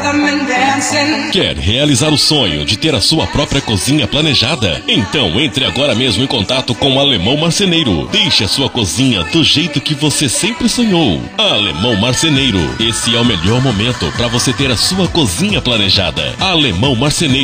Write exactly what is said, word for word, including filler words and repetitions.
Quer realizar o sonho de ter a sua própria cozinha planejada? Então entre agora mesmo em contato com o Alemão Marceneiro. Deixe a sua cozinha do jeito que você sempre sonhou. Alemão Marceneiro. Esse é o melhor momento para você ter a sua cozinha planejada. Alemão Marceneiro.